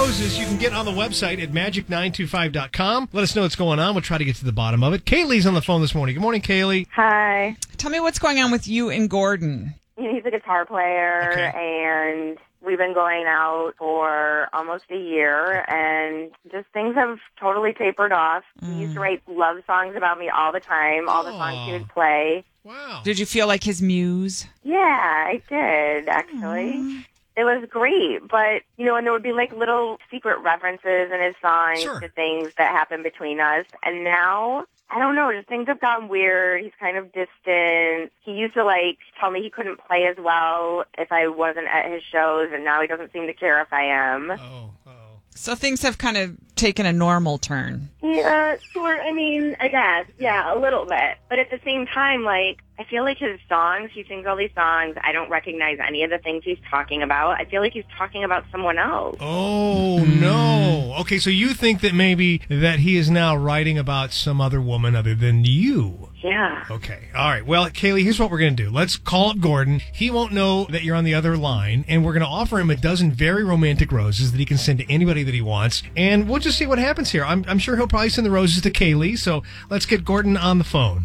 Roses, you can get on the website at magic925.com. Let us know what's going on. We'll try to get to the bottom of it. Kaylee's on the phone this morning. Good morning, Kaylee. Hi. Tell me what's going on with you and Gordon. He's a guitar player, and we've been going out for almost a year, and just things have totally tapered off. He used to write love songs about me all the time, all the songs he would play. Wow. Did you feel like his muse? Yeah, I did, actually. It was great, but, and there would be, little secret references in his songs to things that happened between us, and now, I don't know, just things have gotten weird. He's kind of distant. He used to, tell me he couldn't play as well if I wasn't at his shows, and now he doesn't seem to care if I am. So things have kind of taken a normal turn. Yeah, sure. I mean, I guess. Yeah, a little bit. But at the same time, I feel like his songs, he sings all these songs. I don't recognize any of the things he's talking about. I feel like he's talking about someone else. Oh, no. Okay, so you think that maybe that he is now writing about some other woman other than you. Yeah. Okay. All right. Well, Kaylee, here's what we're going to do. Let's call up Gordon. He won't know that you're on the other line, and we're going to offer him a dozen very romantic roses that he can send to anybody that he wants, and we'll just see what happens here. I'm sure he'll probably send the roses to Kaylee, so let's get Gordon on the phone.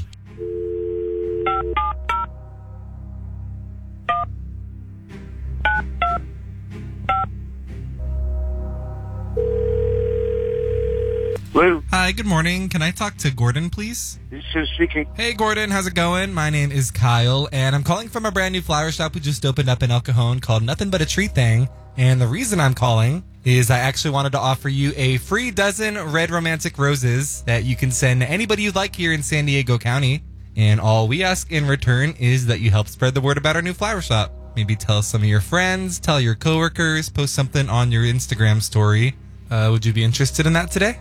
Hello. Hi, good morning. Can I talk to Gordon, please? This is speaking. Hey, Gordon. How's it going? My name is Kyle, and I'm calling from a brand new flower shop we just opened up in El Cajon called Nothing But a Tree Thing. And the reason I'm calling is I actually wanted to offer you a free dozen red romantic roses that you can send to anybody you'd like here in San Diego County. And all we ask in return is that you help spread the word about our new flower shop. Maybe tell some of your friends, tell your coworkers, post something on your Instagram story. Would you be interested in that today?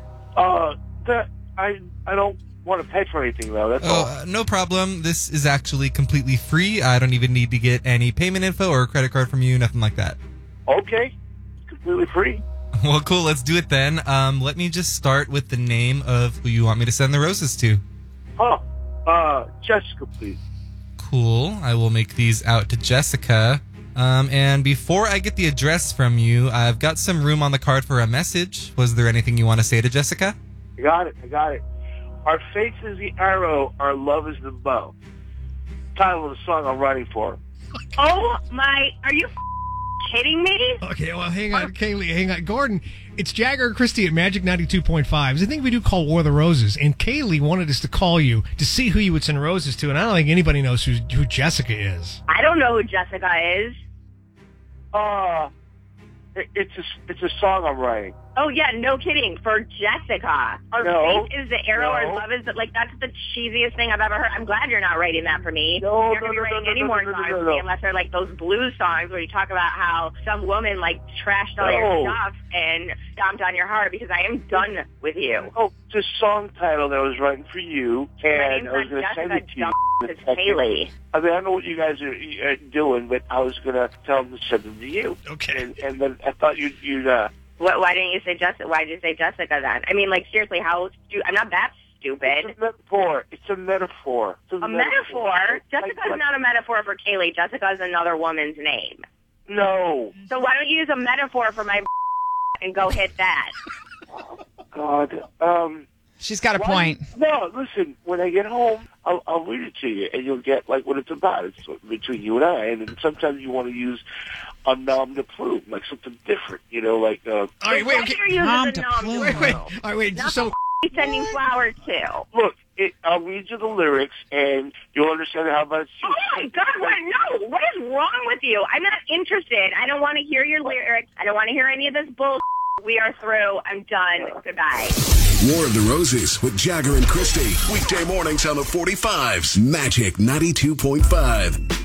I don't want to pay for anything, though. That's all. No problem. This is actually completely free. I don't even need to get any payment info or a credit card from you, nothing like that. Okay. It's completely free. Well, cool. Let's do it then. Let me just start with the name of who you want me to send the roses to. Jessica, please. Cool. I will make these out to Jessica. And before I get the address from you, I've got some room on the card for a message. Was there anything you want to say to Jessica? I got it. Our faith is the arrow, our love is the bow. Title of the song I'm writing for. Oh, are you kidding me? Okay, well, hang on, Kaylee, hang on. Gordon, it's Jagger and Christy at Magic 92.5. It's a thing we do called War of the Roses, and Kaylee wanted us to call you to see who you would send roses to, and I don't think anybody knows who Jessica is. I don't know who Jessica is. It's a song I'm writing. Oh, yeah, no kidding. For Jessica. Our faith is the arrow, our love is the, that's the cheesiest thing I've ever heard. I'm glad you're not writing that for me. You're not going to be writing any more songs for me unless they're those blues songs where you talk about how some woman trashed all your stuff and stomped on your heart, because I am done with you. Oh, it's a song title that I was writing for you, and I was going to send it to you. It's Haley. I mean, I don't know what you guys are doing, but I was going to tell them to send them to you. Okay. And then I thought you'd Why didn't you say Jessica? Why did you say Jessica then? I mean, seriously, I'm not that stupid. It's a metaphor. It's a metaphor. A metaphor? Jessica's not a metaphor for Kaylee. Jessica is another woman's name. No. So why don't you use a metaphor for my and go hit that? God. She's got a point. No, listen, when I get home, I'll read it to you, and you'll get, what it's about. It's between you and I, and then sometimes you want to use a nom de plume, something different, All right, wait, okay. Nom de plume. Wait. All right, wait, so... sending flowers to. Look, I'll read you the lyrics, and you'll understand how much... Oh, my God, no! What is wrong with you? I'm not interested. I don't want to hear your lyrics. I don't want to hear any of this bull. We are through. I'm done. Goodbye. War of the Roses with Jagger and Christy. Weekday mornings on the 45s. Magic 92.5.